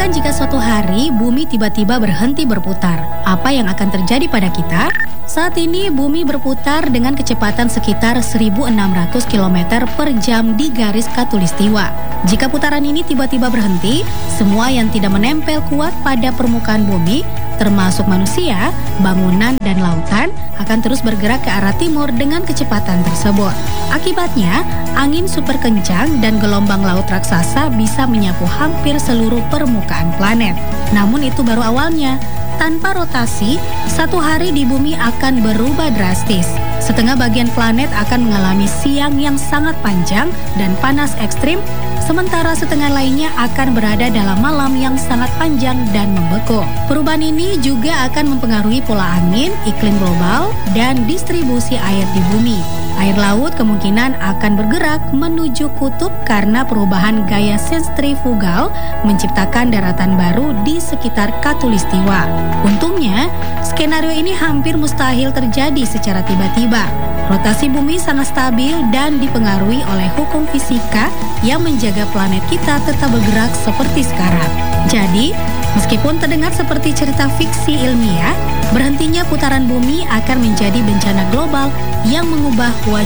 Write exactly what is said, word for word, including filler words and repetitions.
Bayangkan jika suatu hari bumi tiba-tiba berhenti berputar. Apa yang akan terjadi pada kita? Saat ini bumi berputar dengan kecepatan sekitar seribu enam ratus kilometer per jam di garis khatulistiwa. Jika putaran ini tiba-tiba berhenti, semua yang tidak menempel kuat pada permukaan bumi, termasuk manusia, bangunan, dan lautan, akan terus bergerak ke arah timur dengan kecepatan tersebut. Akibatnya, angin super kencang dan gelombang laut raksasa bisa menyapu hampir seluruh permukaan planet. Namun itu baru awalnya. Tanpa rotasi, satu hari di bumi akan berubah drastis. Setengah bagian planet akan mengalami siang yang sangat panjang dan panas ekstrim, sementara setengah lainnya akan berada dalam malam yang sangat panjang dan membeku. Perubahan ini juga akan mempengaruhi pola angin, iklim global, dan distribusi air di bumi. Air laut kemungkinan akan bergerak menuju kutub karena perubahan gaya sentrifugal menciptakan daratan baru di sekitar khatulistiwa. Untungnya, skenario ini hampir mustahil terjadi secara tiba-tiba. Rotasi bumi sangat stabil dan dipengaruhi oleh hukum fisika yang menjaga planet kita tetap bergerak seperti sekarang. Jadi, meskipun terdengar seperti cerita fiksi ilmiah, berhentinya putaran bumi akan menjadi bencana global yang mengubah wajah